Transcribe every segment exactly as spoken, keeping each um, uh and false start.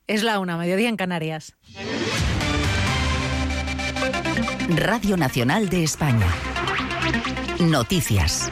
Es la una, mediodía en Canarias. Radio Nacional de España. Noticias.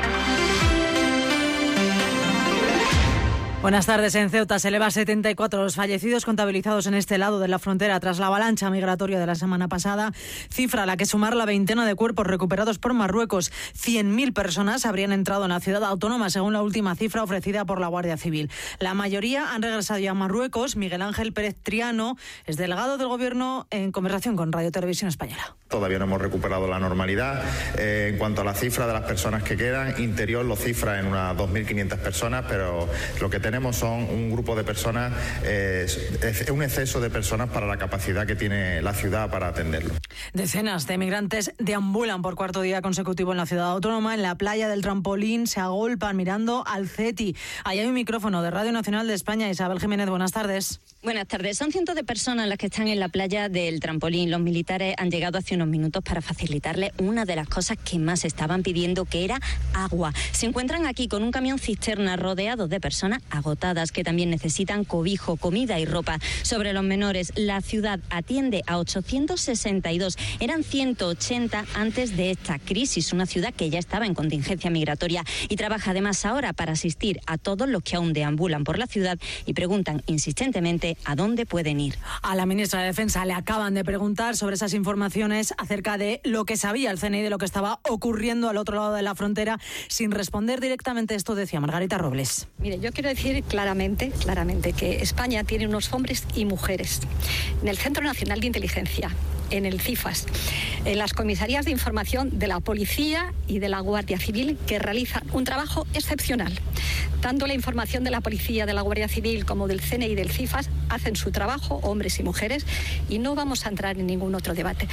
Buenas tardes. En Ceuta se eleva a setenta y cuatro los fallecidos contabilizados en este lado de la frontera tras la avalancha migratoria de la semana pasada, cifra a la que sumar la veintena de cuerpos recuperados por Marruecos. cien mil personas habrían entrado en la ciudad autónoma, según la última cifra ofrecida por la Guardia Civil. La mayoría han regresado ya a Marruecos. Miguel Ángel Pérez Triano es delegado del Gobierno en conversación con Radio Televisión Española. Todavía no hemos recuperado la normalidad. Eh, en cuanto a la cifra de las personas que quedan, Interior lo cifra en unas dos mil quinientas personas, pero lo que tenemos son un grupo de personas, eh, es un exceso de personas para la capacidad que tiene la ciudad para atenderlo. Decenas de migrantes deambulan por cuarto día consecutivo en la ciudad autónoma. En la playa del Trampolín se agolpan mirando al CETI. Ahí hay un micrófono de Radio Nacional de España. Isabel Jiménez, buenas tardes. Buenas tardes. Son cientos de personas las que están en la playa del Trampolín. Los militares han llegado hace unos minutos para facilitarles una de las cosas que más estaban pidiendo, que era agua. Se encuentran aquí con un camión cisterna rodeado de personas agotadas que también necesitan cobijo, comida y ropa. Sobre los menores, la ciudad atiende a ochocientos sesenta y dos. Eran ciento ochenta antes de esta crisis. Una ciudad que ya estaba en contingencia migratoria y trabaja además ahora para asistir a todos los que aún deambulan por la ciudad y preguntan insistentemente a dónde pueden ir. A la ministra de Defensa le acaban de preguntar sobre esas informaciones acerca de lo que sabía el C N I de lo que estaba ocurriendo al otro lado de la frontera. Sin responder directamente, esto decía Margarita Robles. Mire, yo quiero decir claramente, claramente que España tiene unos hombres y mujeres en el Centro Nacional de Inteligencia, en el CIFAS, en las comisarías de información de la Policía y de la Guardia Civil, que realizan un trabajo excepcional. Tanto la información de la Policía, de la Guardia Civil como del C N I y del CIFAS hacen su trabajo, hombres y mujeres, y no vamos a entrar en ningún otro debate.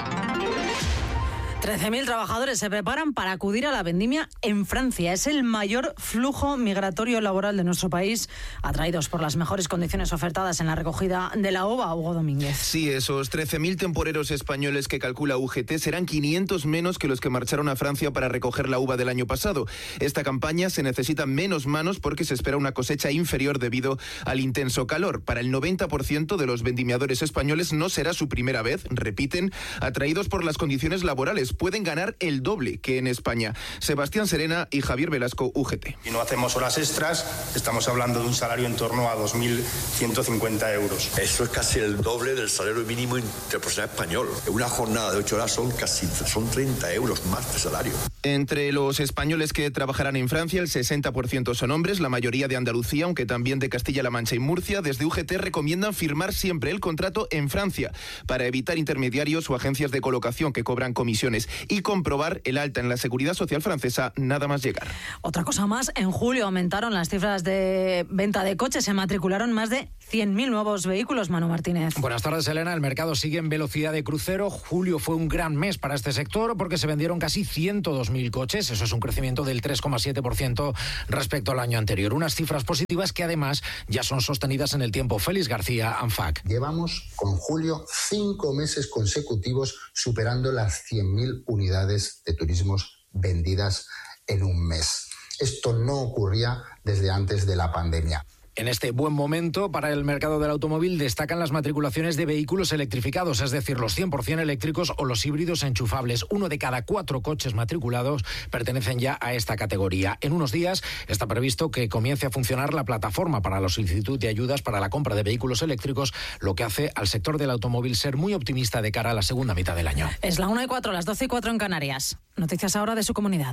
trece mil trabajadores se preparan para acudir a la vendimia en Francia. Es el mayor flujo migratorio laboral de nuestro país, atraídos por las mejores condiciones ofertadas en la recogida de la ova. Hugo Domínguez. Sí, esos trece mil temporeros españoles que calcula U G T serán quinientos menos que los que marcharon a Francia para recoger la uva del año pasado. Esta campaña se necesitan menos manos porque se espera una cosecha inferior debido al intenso calor. Para el noventa por ciento de los vendimiadores españoles no será su primera vez, repiten, atraídos por las condiciones laborales. Pueden ganar el doble que en España. Sebastián Serena y Javier Velasco, U G T. Si no hacemos horas extras, estamos hablando de un salario en torno a dos mil ciento cincuenta euros. Eso es casi el doble del salario mínimo interprofesional español. Una jornada de ocho horas son casi son treinta euros más de salario. Entre los españoles que trabajarán en Francia, el sesenta por ciento son hombres, la mayoría de Andalucía, aunque también de Castilla-La Mancha y Murcia. Desde U G T recomiendan firmar siempre el contrato en Francia para evitar intermediarios o agencias de colocación que cobran comisiones y comprobar el alta en la Seguridad Social francesa nada más llegar. Otra cosa más, en julio aumentaron las cifras de venta de coches, se matricularon más de cien mil nuevos vehículos. Manu Martínez. Buenas tardes, Elena. El mercado sigue en velocidad de crucero. Julio fue un gran mes para este sector porque se vendieron casi ciento dos mil coches. Eso es un crecimiento del tres coma siete por ciento respecto al año anterior. Unas cifras positivas que además ya son sostenidas en el tiempo. Félix García, ANFAC. Llevamos con julio cinco meses consecutivos superando las cien mil unidades de turismos vendidas en un mes. Esto no ocurría desde antes de la pandemia. En este buen momento para el mercado del automóvil destacan las matriculaciones de vehículos electrificados, es decir, los cien por ciento eléctricos o los híbridos enchufables. Uno de cada cuatro coches matriculados pertenecen ya a esta categoría. En unos días está previsto que comience a funcionar la plataforma para la solicitud de ayudas para la compra de vehículos eléctricos, lo que hace al sector del automóvil ser muy optimista de cara a la segunda mitad del año. Es la una y cuatro, las doce y cuatro en Canarias. Noticias ahora de su comunidad.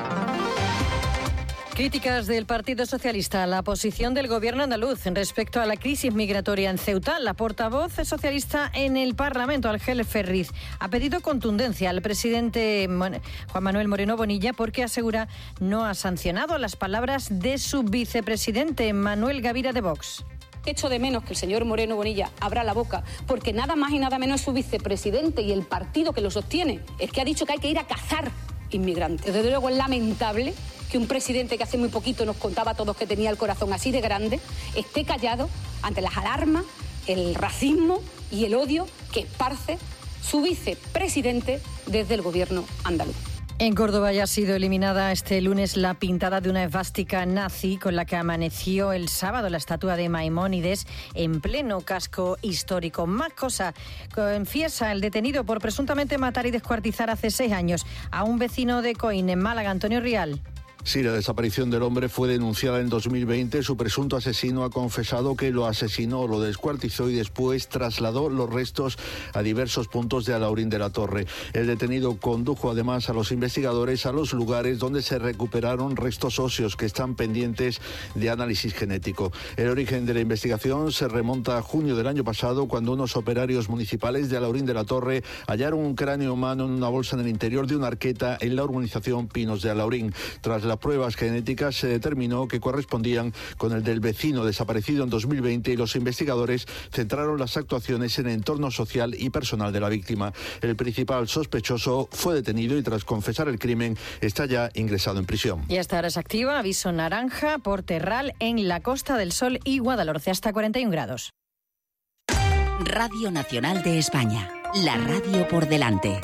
Críticas del Partido Socialista a la posición del Gobierno andaluz respecto a la crisis migratoria en Ceuta. La portavoz socialista en el Parlamento, Ángel Ferriz, ha pedido contundencia al presidente Juan Manuel Moreno Bonilla porque asegura no ha sancionado las palabras de su vicepresidente Manuel Gavira de Vox. Echo de menos que el señor Moreno Bonilla abra la boca, porque nada más y nada menos es su vicepresidente y el partido que lo sostiene es que ha dicho que hay que ir a cazar inmigrantes. Desde luego es lamentable que un presidente que hace muy poquito nos contaba a todos que tenía el corazón así de grande esté callado ante las alarmas, el racismo y el odio que esparce su vicepresidente desde el gobierno andaluz. En Córdoba ya ha sido eliminada este lunes la pintada de una esvástica nazi con la que amaneció el sábado la estatua de Maimónides en pleno casco histórico. Más cosa, confiesa el detenido por presuntamente matar y descuartizar hace seis años a un vecino de Coín, en Málaga, Antonio Rial. Sí, la desaparición del hombre fue denunciada en dos mil veinte. Su presunto asesino ha confesado que lo asesinó, lo descuartizó y después trasladó los restos a diversos puntos de Alhaurín de la Torre. El detenido condujo además a los investigadores a los lugares donde se recuperaron restos óseos que están pendientes de análisis genético. El origen de la investigación se remonta a junio del año pasado, cuando unos operarios municipales de Alhaurín de la Torre hallaron un cráneo humano en una bolsa en el interior de una arqueta en la urbanización Pinos de Alhaurín. Tras las pruebas genéticas se determinó que correspondían con el del vecino desaparecido en dos mil veinte y los investigadores centraron las actuaciones en el entorno social y personal de la víctima. El principal sospechoso fue detenido y tras confesar el crimen está ya ingresado en prisión. Y hasta ahora se activa aviso naranja por terral en la Costa del Sol y Guadalhorce hasta cuarenta y un grados. Radio Nacional de España, la radio por delante.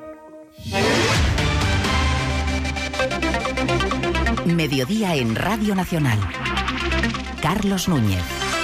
Mediodía en Radio Nacional. Carlos Núñez.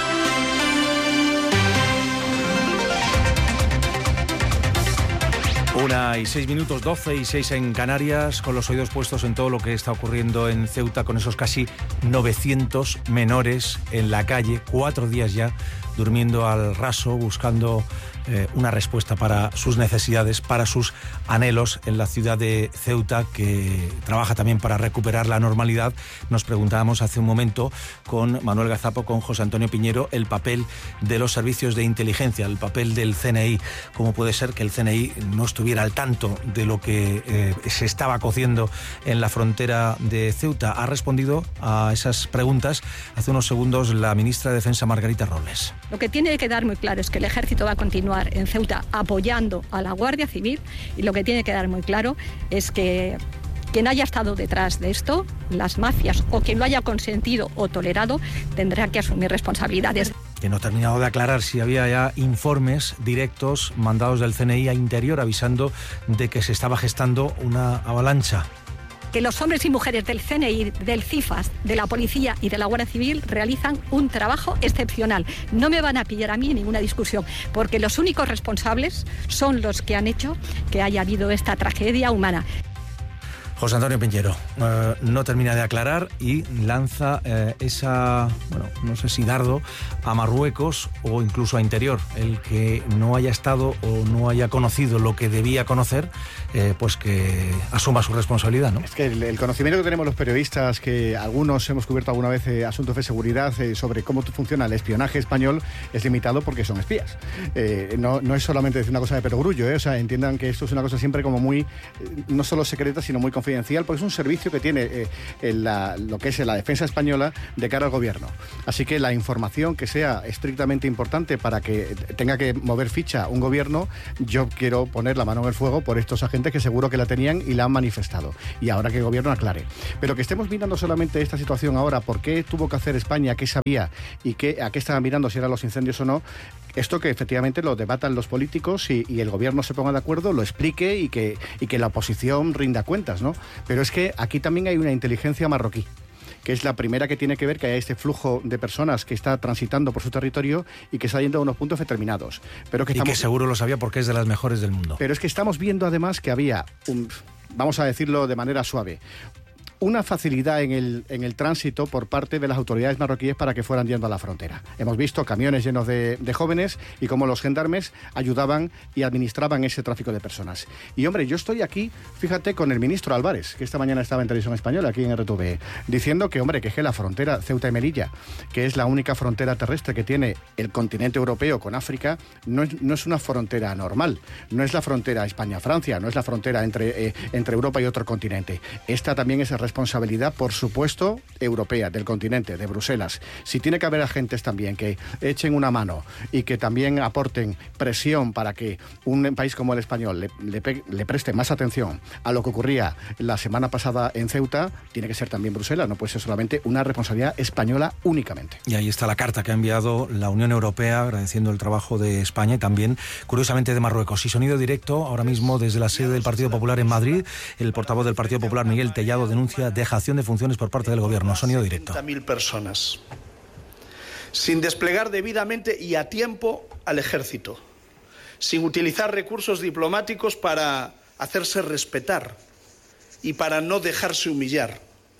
Una y seis minutos, doce y seis en Canarias, con los oídos puestos en todo lo que está ocurriendo en Ceuta, con esos casi novecientos menores en la calle, cuatro días ya durmiendo al raso, buscando eh, una respuesta para sus necesidades, para sus anhelos en la ciudad de Ceuta, que trabaja también para recuperar la normalidad. Nos preguntábamos hace un momento con Manuel Gazapo, con José Antonio Piñero, el papel de los servicios de inteligencia, el papel del C N I. ¿Cómo puede ser que el C N I no estuviera al tanto de lo que eh, se estaba cociendo en la frontera de Ceuta? Ha respondido a esas preguntas hace unos segundos la ministra de Defensa, Margarita Robles. Lo que tiene que quedar muy claro es que el Ejército va a continuar en Ceuta apoyando a la Guardia Civil, y lo que tiene que quedar muy claro es que quien haya estado detrás de esto, las mafias, o quien lo haya consentido o tolerado, tendrá que asumir responsabilidades. Que no ha terminado de aclarar si había ya informes directos mandados del C N I a Interior avisando de que se estaba gestando una avalancha. Que los hombres y mujeres del C N I, del CIFAS, de la Policía y de la Guardia Civil realizan un trabajo excepcional. No me van a pillar a mí en ninguna discusión, porque los únicos responsables son los que han hecho que haya habido esta tragedia humana. José Antonio Piñero eh, no termina de aclarar y lanza eh, esa, bueno, no sé si dardo, a Marruecos o incluso a Interior. El que no haya estado o no haya conocido lo que debía conocer, eh, pues que asuma su responsabilidad, ¿no? Es que el, el conocimiento que tenemos los periodistas, que algunos hemos cubierto alguna vez eh, asuntos de seguridad eh, sobre cómo funciona el espionaje español, es limitado porque son espías. Eh, no, no es solamente decir una cosa de perogrullo, eh, o sea, entiendan que esto es una cosa siempre como muy, eh, no solo secreta, sino muy confidencial, porque es un servicio que tiene eh, en la, lo que es la defensa española de cara al gobierno. Así que la información que sea estrictamente importante para que tenga que mover ficha un gobierno, yo quiero poner la mano en el fuego por estos agentes que seguro que la tenían y la han manifestado. Y ahora que el gobierno aclare. Pero que estemos mirando solamente esta situación ahora, por qué tuvo que hacer España, qué sabía y qué, a qué estaban mirando, si eran los incendios o no, esto que efectivamente lo debatan los políticos y, y el gobierno se ponga de acuerdo, lo explique y que, y que la oposición rinda cuentas, ¿no? Pero es que aquí también hay una inteligencia marroquí, que es la primera que tiene que ver que hay este flujo de personas que está transitando por su territorio y que está yendo a unos puntos determinados. Pero que estamos... Y que seguro lo sabía porque es de las mejores del mundo. Pero es que estamos viendo además que había, un, vamos a decirlo de manera suave, una facilidad en el, en el tránsito por parte de las autoridades marroquíes para que fueran yendo a la frontera. Hemos visto camiones llenos de, de jóvenes y cómo los gendarmes ayudaban y administraban ese tráfico de personas. Y hombre, yo estoy aquí, fíjate, con el ministro Álvarez, que esta mañana estaba en Televisión Española, aquí en R T V, diciendo que, hombre, que es que la frontera Ceuta y Melilla, que es la única frontera terrestre que tiene el continente europeo con África, no es, no es una frontera normal. No es la frontera España-Francia, no es la frontera entre, eh, entre Europa y otro continente. Esta también es el responsabilidad, por supuesto, europea, del continente, de Bruselas. Si tiene que haber agentes también que echen una mano y que también aporten presión para que un país como el español le, le, le preste más atención a lo que ocurría la semana pasada en Ceuta, tiene que ser también Bruselas, no puede ser solamente una responsabilidad española únicamente. Y ahí está la carta que ha enviado la Unión Europea agradeciendo el trabajo de España y también, curiosamente, de Marruecos. Y sonido directo, ahora mismo desde la sede del Partido Popular en Madrid, el portavoz del Partido Popular, Miguel Tellado, denuncia dejación de funciones por parte del Gobierno. Sonido directo. setenta mil personas, sin desplegar debidamente y a tiempo al ejército, sin utilizar recursos diplomáticos para hacerse respetar y para no dejarse humillar,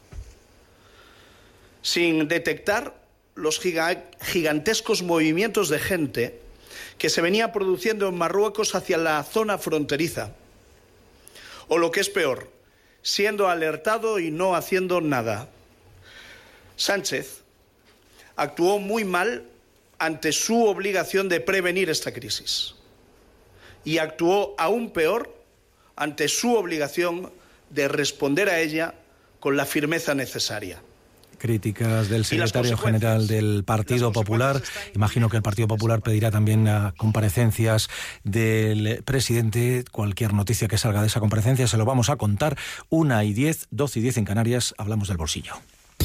sin detectar los gigantescos movimientos de gente que se venía produciendo en Marruecos hacia la zona fronteriza, o lo que es peor, siendo alertado y no haciendo nada. Sánchez actuó muy mal ante su obligación de prevenir esta crisis y actuó aún peor ante su obligación de responder a ella con la firmeza necesaria. Críticas del secretario general del Partido Popular. Imagino que el Partido Popular pedirá también a comparecencias del presidente. Cualquier noticia que salga de esa comparecencia se lo vamos a contar. Una y diez, doce y diez en Canarias. Hablamos del bolsillo.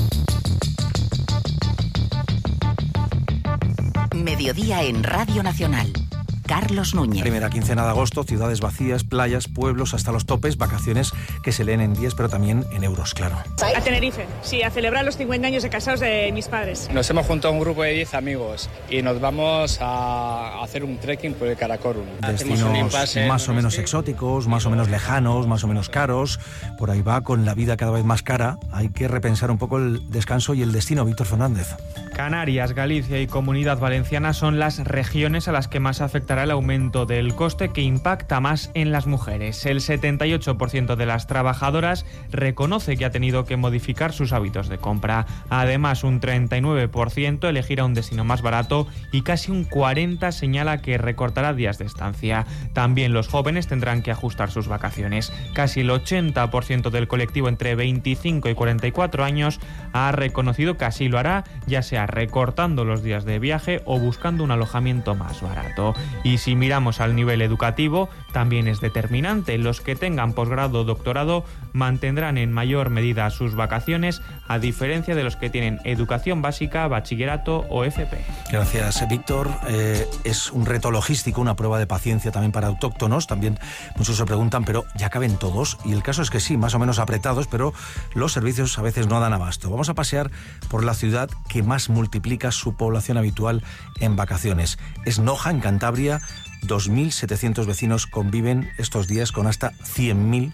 Mediodía en Radio Nacional. Carlos Núñez. Primera quincena de agosto, ciudades vacías, playas, pueblos hasta los topes, vacaciones que se leen en días, pero también en euros, claro. A Tenerife, sí, a celebrar los cincuenta años de casados de mis padres. Nos hemos juntado un grupo de diez amigos y nos vamos a hacer un trekking por el Karakorum. Destinos más o menos exóticos, más o menos lejanos, más o menos caros. Por ahí va, con la vida cada vez más cara. Hay que repensar un poco el descanso y el destino. Víctor Fernández. Canarias, Galicia y Comunidad Valenciana son las regiones a las que más afectará el aumento del coste, que impacta más en las mujeres. El setenta y ocho por ciento de las trabajadoras reconoce que ha tenido que modificar sus hábitos de compra. Además, un treinta y nueve por ciento elegirá un destino más barato y casi un cuarenta por ciento señala que recortará días de estancia. También los jóvenes tendrán que ajustar sus vacaciones. Casi el ochenta por ciento del colectivo entre veinticinco y cuarenta y cuatro años ha reconocido que así lo hará, ya sea recortando los días de viaje o buscando un alojamiento más barato. Y si miramos al nivel educativo, también es determinante. Los que tengan posgrado o doctorado mantendrán en mayor medida sus vacaciones, a diferencia de los que tienen educación básica, bachillerato o F P. Gracias, Víctor. Eh, es un reto logístico, una prueba de paciencia también para autóctonos. También muchos se preguntan, ¿pero ya caben todos? Y el caso es que sí, más o menos apretados, pero los servicios a veces no dan abasto. Vamos a pasear por la ciudad que más multiplica su población habitual en vacaciones. Es Noja, en Cantabria. dos mil setecientos vecinos conviven estos días con hasta cien mil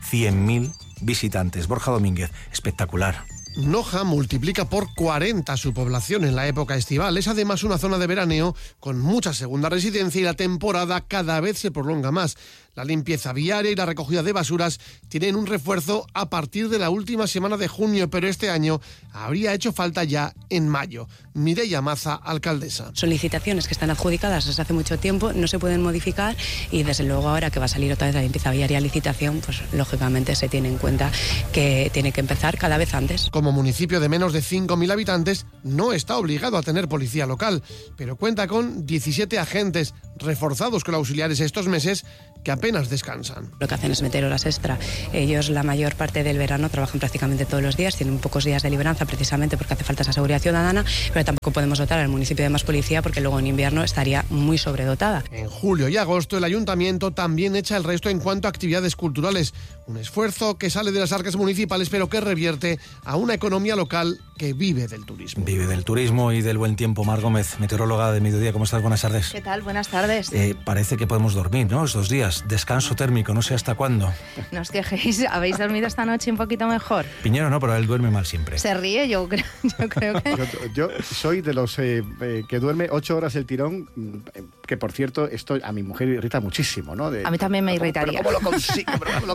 visitantes. Borja Domínguez, espectacular. Noja multiplica por cuarenta su población en la época estival. Es además una zona de veraneo con mucha segunda residencia y la temporada cada vez se prolonga más. La limpieza viaria y la recogida de basuras tienen un refuerzo a partir de la última semana de junio, pero este año habría hecho falta ya en mayo. Mireia Maza, alcaldesa. Son licitaciones que están adjudicadas desde hace mucho tiempo, no se pueden modificar y desde luego ahora que va a salir otra vez la limpieza viaria a licitación, pues lógicamente se tiene en cuenta que tiene que empezar cada vez antes. Como municipio de menos de cinco mil habitantes, no está obligado a tener policía local, pero cuenta con diecisiete agentes reforzados con auxiliares estos meses que apenas descansan. Lo que hacen es meter horas extra. Ellos la mayor parte del verano trabajan prácticamente todos los días, tienen pocos días de libranza precisamente porque hace falta esa seguridad ciudadana, pero tampoco podemos dotar al municipio de más policía porque luego en invierno estaría muy sobredotada. En julio y agosto el ayuntamiento también echa el resto en cuanto a actividades culturales, un esfuerzo que sale de las arcas municipales pero que revierte a una economía local que vive del turismo. Vive del turismo y del buen tiempo. Mar Gómez, meteoróloga de Mediodía, ¿cómo estás? Buenas tardes. ¿Qué tal? Buenas tardes. Eh, parece que podemos dormir, ¿no? Estos días, descanso térmico, no sé hasta cuándo. No os quejéis, ¿habéis dormido esta noche un poquito mejor? Piñero no, pero él duerme mal siempre. Se ríe, yo creo, yo creo que... Yo, yo soy de los eh, eh, que duerme ocho horas el tirón, que por cierto, esto a mi mujer irrita muchísimo, ¿no? De, a mí también me irritaría. ¿Pero cómo lo consigue? ¿Pero cómo lo consigue?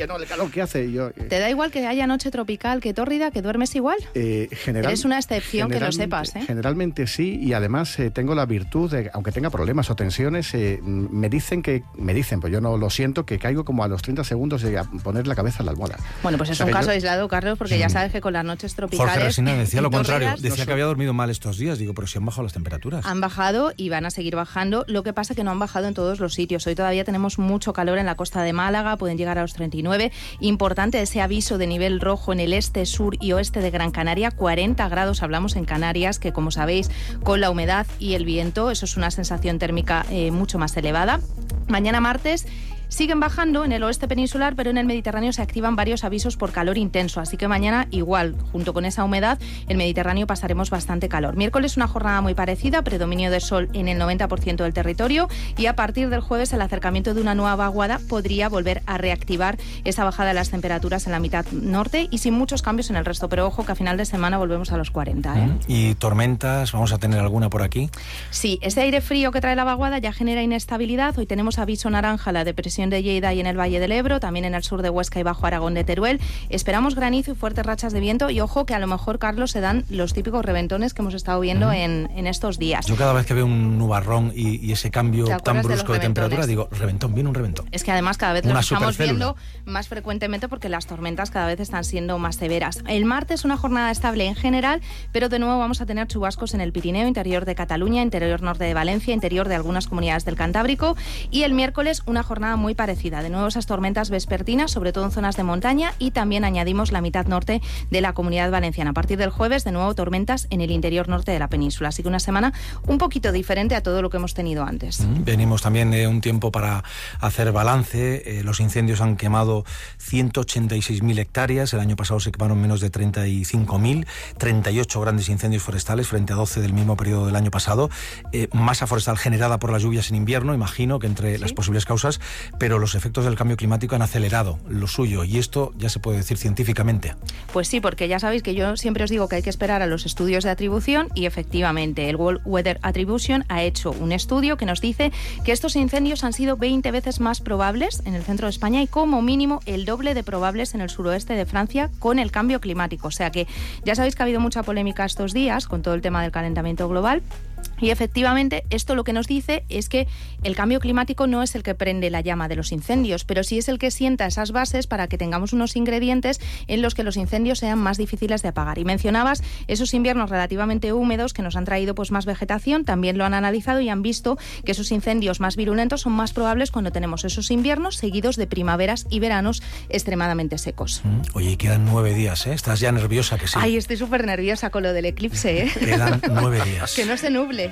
no, el calor que hace. Yo, eh. ¿Te da igual que haya noche tropical, que tórrida, que duermes igual? Eh, general, Eres una excepción, que lo sepas, ¿eh? Generalmente sí, y además eh, tengo la virtud de, aunque tenga problemas o tensiones, eh, me dicen que, me dicen, pues yo no lo siento, que caigo como a los treinta segundos de poner la cabeza en la almohada. Bueno, pues es o sea, un caso yo... aislado, Carlos, porque sí. ya sabes que con las noches tropicales... Jorge Resina decía lo contrario, decía que había dormido mal estos días, digo, pero si han bajado las temperaturas. Han bajado y van a seguir bajando, lo que pasa que no han bajado en todos los sitios. Hoy todavía tenemos mucho calor en la costa de Málaga, pueden llegar a los treinta y nueve. Importante ese aviso de nivel rojo en el este, sur y oeste de Gran Canaria, cuarenta grados hablamos en Canarias, que como sabéis, con la humedad y el viento, eso es una sensación térmica eh, mucho más elevada. Mañana martes siguen bajando en el oeste peninsular, pero en el Mediterráneo se activan varios avisos por calor intenso, así que mañana igual, junto con esa humedad, el Mediterráneo pasaremos bastante calor. Miércoles una jornada muy parecida, predominio de sol en el noventa por ciento del territorio, y a partir del jueves el acercamiento de una nueva vaguada podría volver a reactivar esa bajada de las temperaturas en la mitad norte y sin muchos cambios en el resto, pero ojo que a final de semana volvemos a los cuarenta. ¿eh? ¿Y tormentas? ¿Vamos a tener alguna por aquí? Sí, ese aire frío que trae la vaguada ya genera inestabilidad. Hoy tenemos aviso naranja, la depresión de Lleida y en el Valle del Ebro, también en el sur de Huesca y Bajo Aragón de Teruel. Esperamos granizo y fuertes rachas de viento y ojo que a lo mejor, Carlos, se dan los típicos reventones que hemos estado viendo uh-huh. en, en estos días. Yo cada vez que veo un nubarrón y, y ese cambio tan brusco de, de temperatura, digo, reventón, viene un reventón. Es que además cada vez lo estamos viendo más frecuentemente porque las tormentas cada vez están siendo más severas. El martes una jornada estable en general, pero de nuevo vamos a tener chubascos en el Pirineo, interior de Cataluña, interior norte de Valencia, interior de algunas comunidades del Cantábrico, y el miércoles una jornada muy parecida. De nuevo esas tormentas vespertinas, sobre todo en zonas de montaña, y también añadimos la mitad norte de la Comunidad Valenciana. A partir del jueves, de nuevo tormentas en el interior norte de la península. Así que una semana un poquito diferente a todo lo que hemos tenido antes. Venimos también de un tiempo para hacer balance. Eh, los incendios han quemado ciento ochenta y seis mil hectáreas. El año pasado se quemaron menos de treinta y cinco mil. treinta y ocho grandes incendios forestales frente a doce del mismo periodo del año pasado. Eh, masa forestal generada por las lluvias en invierno, imagino que entre ¿Sí? las posibles causas, pero los efectos del cambio climático han acelerado lo suyo, y esto ya se puede decir científicamente. Pues sí, porque ya sabéis que yo siempre os digo que hay que esperar a los estudios de atribución, y efectivamente el World Weather Attribution ha hecho un estudio que nos dice que estos incendios han sido veinte veces más probables en el centro de España y como mínimo el doble de probables en el suroeste de Francia con el cambio climático. O sea que ya sabéis que ha habido mucha polémica estos días con todo el tema del calentamiento global. Y efectivamente esto lo que nos dice es que el cambio climático no es el que prende la llama de los incendios, pero sí es el que sienta esas bases para que tengamos unos ingredientes en los que los incendios sean más difíciles de apagar. Y mencionabas esos inviernos relativamente húmedos que nos han traído pues más vegetación, también lo han analizado y han visto que esos incendios más virulentos son más probables cuando tenemos esos inviernos seguidos de primaveras y veranos extremadamente secos. Oye, quedan nueve días, ¿eh? ¿Estás ya nerviosa que sí? Ay, estoy súper nerviosa con lo del eclipse, ¿eh? Quedan nueve días. Que no se nuble.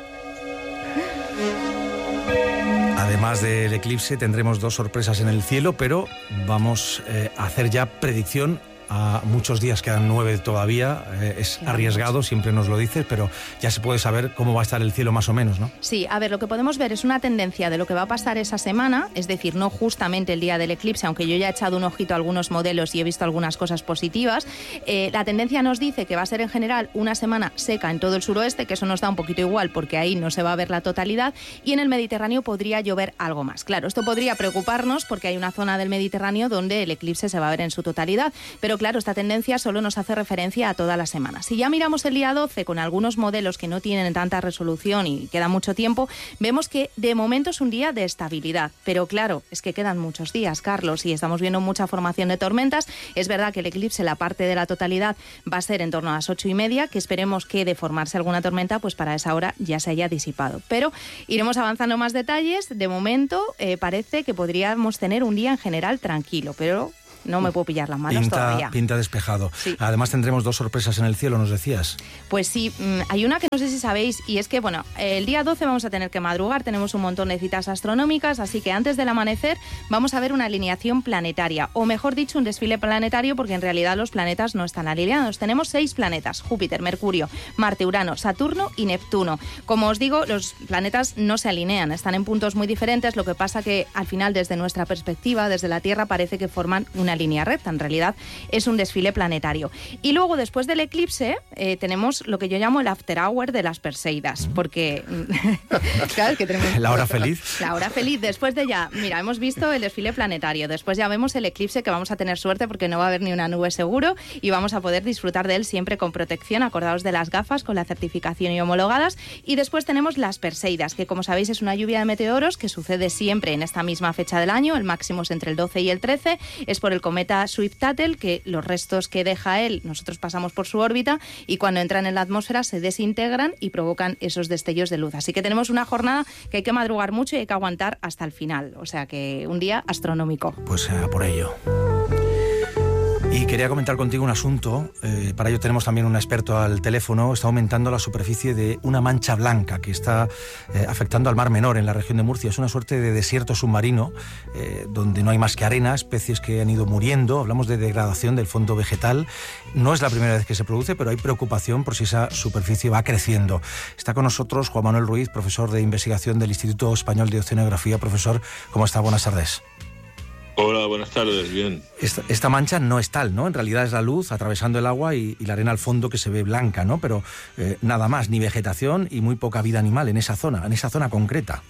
Además del eclipse tendremos dos sorpresas en el cielo, pero vamos eh, a hacer ya predicción. A muchos días, quedan nueve todavía, eh, es arriesgado, siempre nos lo dices, pero ya se puede saber cómo va a estar el cielo más o menos, ¿no? Sí, a ver, lo que podemos ver es una tendencia de lo que va a pasar esa semana, es decir, no justamente el día del eclipse, aunque yo ya he echado un ojito a algunos modelos y he visto algunas cosas positivas. Eh, la tendencia nos dice que va a ser en general una semana seca en todo el suroeste, que eso nos da un poquito igual porque ahí no se va a ver la totalidad, y en el Mediterráneo podría llover algo más. Claro, esto podría preocuparnos porque hay una zona del Mediterráneo donde el eclipse se va a ver en su totalidad, pero claro, esta tendencia solo nos hace referencia a toda la semana. Si ya miramos el día doce con algunos modelos que no tienen tanta resolución y queda mucho tiempo, vemos que de momento es un día de estabilidad. Pero claro, es que quedan muchos días, Carlos, y estamos viendo mucha formación de tormentas. Es verdad que el eclipse, la parte de la totalidad, va a ser en torno a las ocho y media, que esperemos que de formarse alguna tormenta, pues para esa hora ya se haya disipado. Pero iremos avanzando más detalles. De momento eh, parece que podríamos tener un día en general tranquilo, pero no me puedo pillar las manos pinta, todavía. Pinta despejado. Sí. Además tendremos dos sorpresas en el cielo, nos decías. Pues sí, hay una que no sé si sabéis, y es que, bueno, el día doce vamos a tener que madrugar, tenemos un montón de citas astronómicas, así que antes del amanecer vamos a ver una alineación planetaria, o mejor dicho, un desfile planetario, porque en realidad los planetas no están alineados. Tenemos seis planetas: Júpiter, Mercurio, Marte, Urano, Saturno y Neptuno. Como os digo, los planetas no se alinean, están en puntos muy diferentes, lo que pasa que al final, desde nuestra perspectiva, desde la Tierra, parece que forman una una línea recta. En realidad es un desfile planetario. Y luego, después del eclipse, eh, tenemos lo que yo llamo el after hour de las Perseidas, porque claro, es que tenemos la hora feliz. La hora feliz. Después de ya, mira, hemos visto el desfile planetario, después ya vemos el eclipse, que vamos a tener suerte porque no va a haber ni una nube seguro y vamos a poder disfrutar de él siempre con protección, acordaos de las gafas con la certificación y homologadas. Y después tenemos las Perseidas, que como sabéis es una lluvia de meteoros que sucede siempre en esta misma fecha del año, el máximo es entre el doce y el trece, es por el cometa Swift-Tuttle, que los restos que deja él, nosotros pasamos por su órbita y cuando entran en la atmósfera se desintegran y provocan esos destellos de luz. Así que tenemos una jornada que hay que madrugar mucho y hay que aguantar hasta el final, o sea que un día astronómico. Pues a por ello. Y quería comentar contigo un asunto, eh, para ello tenemos también un experto al teléfono. Está aumentando la superficie de una mancha blanca que está eh, afectando al Mar Menor en la región de Murcia. Es una suerte de desierto submarino eh, donde no hay más que arena, especies que han ido muriendo. Hablamos de degradación del fondo vegetal. No es la primera vez que se produce, pero hay preocupación por si esa superficie va creciendo. Está con nosotros Juan Manuel Ruiz, profesor de investigación del Instituto Español de Oceanografía. Profesor, ¿cómo está? Buenas tardes. Hola, buenas tardes, bien. Esta, esta mancha no es tal, ¿no? En realidad es la luz atravesando el agua y, y la arena al fondo que se ve blanca, ¿no? Pero eh, nada más, ni vegetación y muy poca vida animal en esa zona, en esa zona concreta.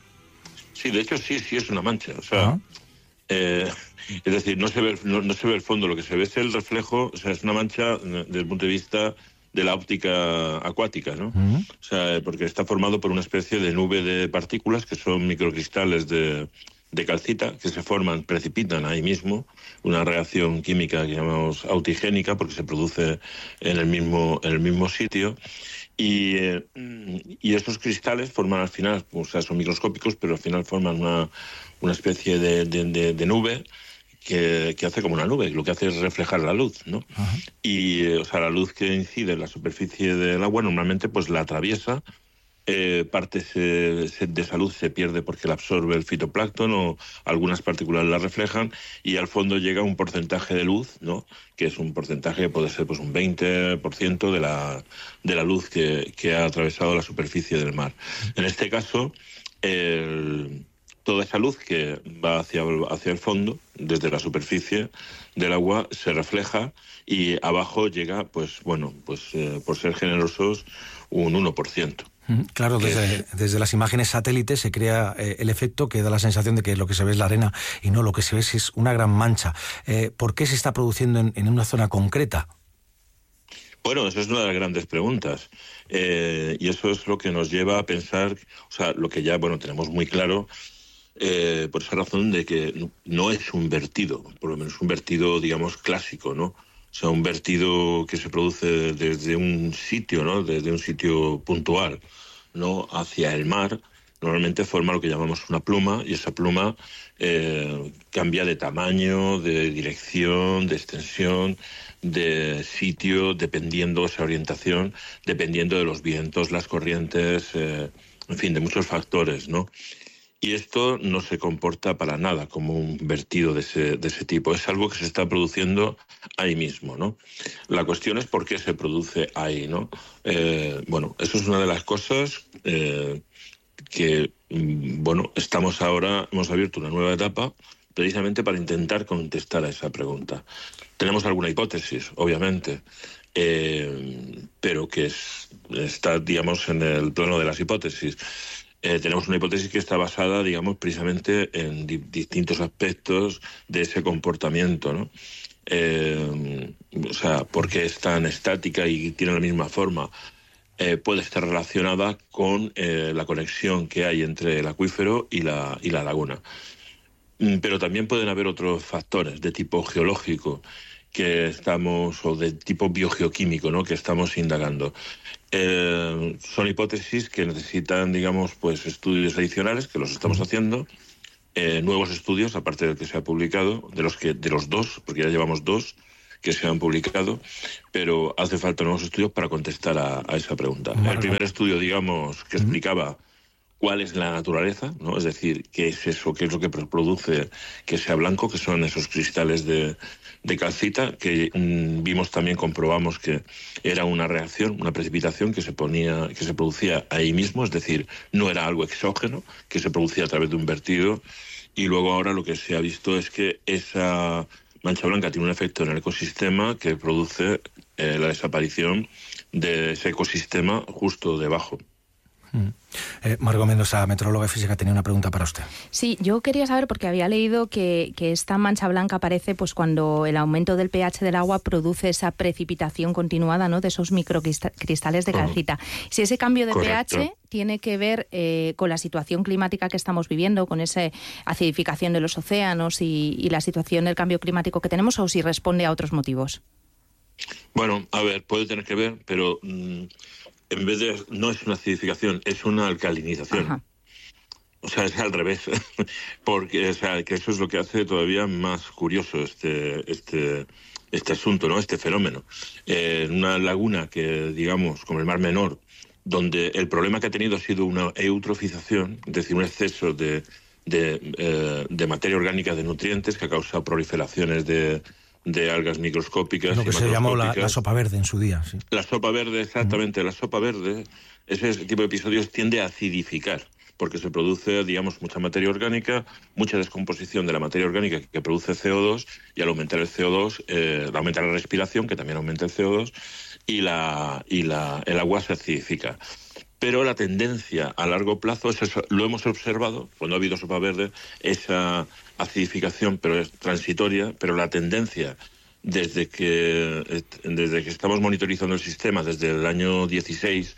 Sí, de hecho sí, sí es una mancha, o sea, ¿Ah? eh, es decir, no se ve, no, no se ve el fondo, lo que se ve es el reflejo, o sea, es una mancha desde el punto de vista de la óptica acuática, ¿no? Uh-huh. O sea, porque está formado por una especie de nube de partículas que son microcristales de... de calcita, que se forman, precipitan ahí mismo, una reacción química que llamamos autigénica, porque se produce en el mismo, en el mismo sitio, y, eh, y esos cristales forman al final, o sea, son microscópicos, pero al final forman una, una especie de, de, de, de nube que, que hace como una nube, lo que hace es reflejar la luz, ¿no? Uh-huh. Y, eh, o sea, la luz que incide en la superficie del agua normalmente pues la atraviesa. Eh, parte se, se, de esa luz se pierde porque la absorbe el fitoplancton o algunas partículas la reflejan y al fondo llega un porcentaje de luz, ¿no? Que es un porcentaje que puede ser pues un veinte por ciento de la, de la luz que, que ha atravesado la superficie del mar. En este caso, el, toda esa luz que va hacia, hacia el fondo, desde la superficie del agua, se refleja y abajo llega, pues bueno, pues eh, por ser generosos, un uno por ciento. Claro, desde, desde las imágenes satélites se crea eh, el efecto que da la sensación de que lo que se ve es la arena y no, lo que se ve es una gran mancha. Eh, ¿Por qué se está produciendo en, en una zona concreta? Bueno, eso es una de las grandes preguntas. Eh, y eso es lo que nos lleva a pensar, o sea, lo que ya, bueno, tenemos muy claro, eh, por esa razón de que no es un vertido, por lo menos un vertido, digamos, clásico, ¿no? O sea, un vertido que se produce desde un sitio, ¿no? Desde un sitio puntual, ¿no? Hacia el mar, normalmente forma lo que llamamos una pluma, y esa pluma eh, cambia de tamaño, de dirección, de extensión, de sitio, dependiendo de esa orientación, dependiendo de los vientos, las corrientes, eh, en fin, de muchos factores, ¿no? Y esto no se comporta para nada como un vertido de ese, de ese tipo. Es algo que se está produciendo ahí mismo, ¿no? La cuestión es por qué se produce ahí, ¿no? Eh, bueno, eso es una de las cosas eh, que, bueno, estamos ahora, hemos abierto una nueva etapa precisamente para intentar contestar a esa pregunta. Tenemos alguna hipótesis, obviamente, eh, pero que es, está, digamos, en el plano de las hipótesis. Eh, tenemos una hipótesis que está basada, digamos, precisamente en di- distintos aspectos de ese comportamiento, ¿no? Eh, o sea, ¿por qué es tan estática y tiene la misma forma? Eh, puede estar relacionada con eh, la conexión que hay entre el acuífero y la, y la laguna. Pero también pueden haber otros factores de tipo geológico que estamos, o de tipo biogeoquímico, ¿no? Que estamos indagando. Eh, son hipótesis que necesitan, digamos, pues estudios adicionales, que los estamos haciendo, eh, nuevos estudios, aparte del que se ha publicado, de los que de los dos, porque ya llevamos dos que se han publicado, pero hace falta nuevos estudios para contestar a, a esa pregunta. El primer estudio, digamos, que explicaba cuál es la naturaleza, ¿no? Es decir, qué es eso, qué es lo que produce que sea blanco, que son esos cristales de, de calcita, que mmm, vimos también, comprobamos que era una reacción, una precipitación que se ponía, que se producía ahí mismo, es decir, no era algo exógeno, que se producía a través de un vertido, y luego ahora lo que se ha visto es que esa mancha blanca tiene un efecto en el ecosistema que produce eh, la desaparición de ese ecosistema justo debajo. Mm. Eh, Margot Mendoza, meteoróloga y física, tenía una pregunta para usted. Sí, yo quería saber, porque había leído que, que esta mancha blanca aparece pues cuando el aumento del pH del agua produce esa precipitación continuada, ¿no?, de esos microcristales de calcita. Oh. Si ese cambio de Correcto. pH tiene que ver eh, con la situación climática que estamos viviendo, con esa acidificación de los océanos y, y la situación del cambio climático que tenemos, o si responde a otros motivos. Bueno, a ver, puede tener que ver, pero... Mmm... en vez de, no es una acidificación, es una alcalinización. Ajá. O sea, es al revés. Porque, o sea, que eso es lo que hace todavía más curioso este, este, este asunto, ¿no? Este fenómeno. Eh, en una laguna que, digamos, como el Mar Menor, donde el problema que ha tenido ha sido una eutrofización, es decir, un exceso de, de, eh, de materia orgánica, de nutrientes, que ha causado proliferaciones de... de algas microscópicas. Lo que se llamó la, la sopa verde en su día. Sí. La sopa verde, exactamente. Uh-huh. La sopa verde, ese tipo de episodios tiende a acidificar, porque se produce, digamos, mucha materia orgánica, mucha descomposición de la materia orgánica que produce C O dos, y al aumentar el C O dos, eh, aumenta la respiración, que también aumenta el C O dos, y, la, y la, el agua se acidifica. Pero la tendencia a largo plazo, es eso, lo hemos observado, cuando ha habido sopa verde, esa acidificación, pero es transitoria, pero la tendencia desde que, desde que estamos monitorizando el sistema, desde el año dieciséis,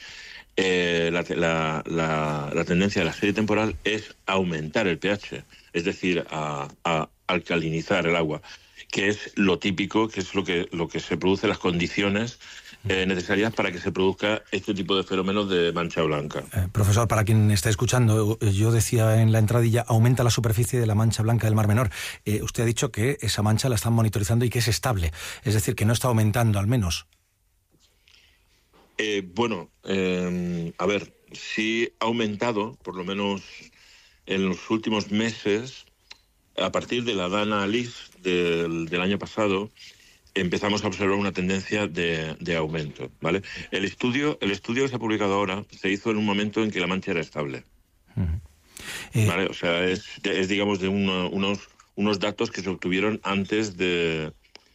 eh, la, la, la, la tendencia de la serie temporal es aumentar el pH, es decir, a, a alcalinizar el agua, que es lo típico, que es lo que, lo que se produce, las condiciones Eh, necesarias para que se produzca este tipo de fenómenos de mancha blanca. Eh, profesor, para quien está escuchando, yo decía en la entradilla, aumenta la superficie de la mancha blanca del Mar Menor. Eh, usted ha dicho que esa mancha la están monitorizando y que es estable, es decir, que no está aumentando al menos. Eh, bueno, eh, a ver, sí ha aumentado, por lo menos en los últimos meses, a partir de la Dana Alice del, del año pasado, empezamos a observar una tendencia de, de aumento, ¿vale? El estudio, el estudio que se ha publicado ahora se hizo en un momento en que la mancha era estable, uh-huh. eh... ¿vale? O sea, es, es digamos, de una, unos, unos datos que se obtuvieron antes de,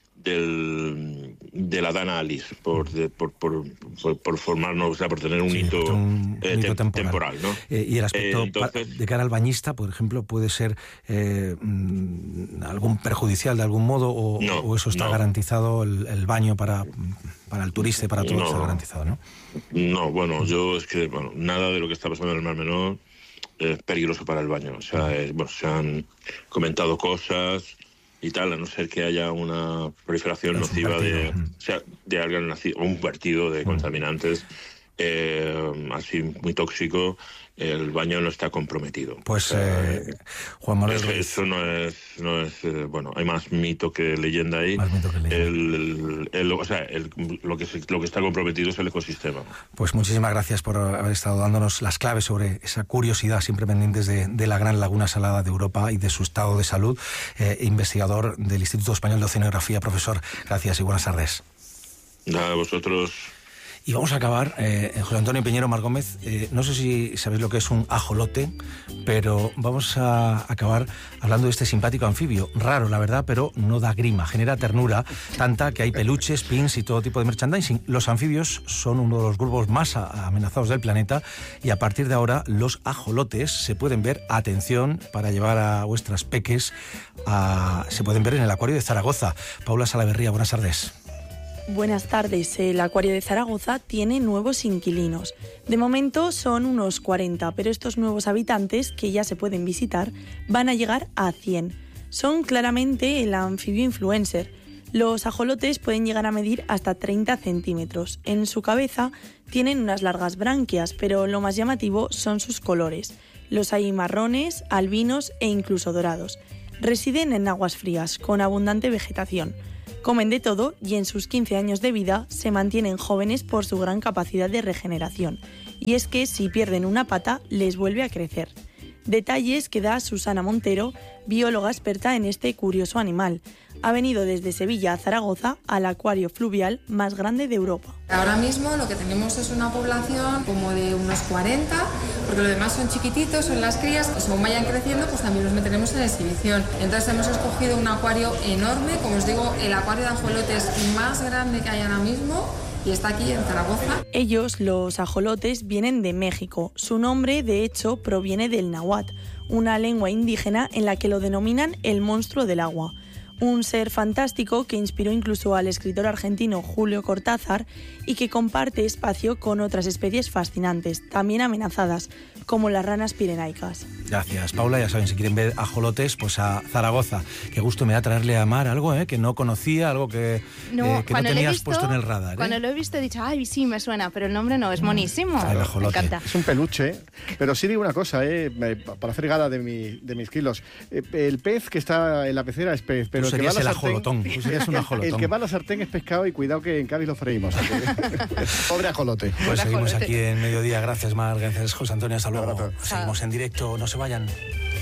del, de la Dana Alice, por, de, por, por, por, por formarnos, o sea, por tener un sí, hito, un, eh, un hito tem, temporal, temporal, ¿no? Eh, y el aspecto eh, entonces... pa, de cara al bañista, por ejemplo, puede ser eh, algún perjudicial de algún modo, o, no, o eso está no. garantizado, el, el baño para, para el turista y para todos no, está garantizado, ¿no? No, bueno, yo es que, bueno, nada de lo que está pasando en el Mar Menor es peligroso para el baño. O sea, es, bueno, se han comentado cosas y tal, a no ser que haya una proliferación es nociva de, o sea, de algas, un vertido de contaminantes eh, así muy tóxico, el baño no está comprometido. Pues, o sea, eh, Juan Manuel eso, Ruiz. Eso no es, no es eh, bueno, hay más mito que leyenda ahí. Más mito que leyenda. El, el, el, o sea, el, lo, que se, lo que está comprometido es el ecosistema. Pues muchísimas gracias por haber estado dándonos las claves sobre esa curiosidad siempre pendientes de, de la gran laguna salada de Europa y de su estado de salud. Eh, investigador del Instituto Español de Oceanografía, profesor, gracias y buenas tardes. Nada, vosotros... Y vamos a acabar, eh, José Antonio Piñero, Mar Gómez, eh, no sé si sabéis lo que es un ajolote, pero vamos a acabar hablando de este simpático anfibio. Raro, la verdad, pero no da grima, genera ternura, tanta que hay peluches, pins y todo tipo de merchandising. Los anfibios son uno de los grupos más amenazados del planeta y a partir de ahora los ajolotes se pueden ver, atención, para llevar a vuestras peques, a, se pueden ver en el acuario de Zaragoza. Paula Salaverría, buenas tardes. Buenas tardes. El acuario de Zaragoza tiene nuevos inquilinos. De momento son unos cuarenta, pero estos nuevos habitantes, que ya se pueden visitar, van a llegar a cien. Son claramente el anfibio influencer. Los ajolotes pueden llegar a medir hasta treinta centímetros. En su cabeza tienen unas largas branquias, pero lo más llamativo son sus colores. Los hay marrones, albinos e incluso dorados. Residen en aguas frías, con abundante vegetación. Comen de todo y en sus quince años de vida se mantienen jóvenes por su gran capacidad de regeneración. Y es que si pierden una pata, les vuelve a crecer. Detalles que da Susana Montero, bióloga experta en este curioso animal. Ha venido desde Sevilla a Zaragoza al acuario fluvial más grande de Europa. Ahora mismo lo que tenemos es una población como de unos cuarenta, porque los demás son chiquititos, son las crías, y según vayan creciendo pues también los meteremos en exhibición. Entonces hemos escogido un acuario enorme, como os digo, el acuario de ajolotes más grande que hay ahora mismo, y está aquí en Zaragoza. Ellos, los ajolotes, vienen de México. Su nombre, de hecho, proviene del náhuatl, una lengua indígena en la que lo denominan el monstruo del agua. Un ser fantástico que inspiró incluso al escritor argentino Julio Cortázar y que comparte espacio con otras especies fascinantes, también amenazadas, como las ranas pirenaicas. Gracias, Paula. Ya saben, si quieren ver ajolotes, pues a Zaragoza. Qué gusto me da traerle a Mar algo ¿eh? que no conocía, algo que no, eh, que no tenías visto, puesto en el radar. ¿eh? Cuando lo he visto he dicho, ay, sí, me suena, pero el nombre no, es monísimo. El ajolote. Me encanta. Es un peluche, pero sí digo una cosa, ¿eh? para hacer gala de, mi, de mis kilos. El pez que está en la pecera es pez, pero Tú el que va a la el sartén, ajolotón. Tú serías un ajolotón. El que va a la sartén es pescado y cuidado que en Cádiz lo freímos. Pobre ajolote. Pues Pobre seguimos ajolote. aquí en Mediodía. Gracias, Mar. Gracias, José Antonio. Hasta luego. Seguimos en directo. No se vayan.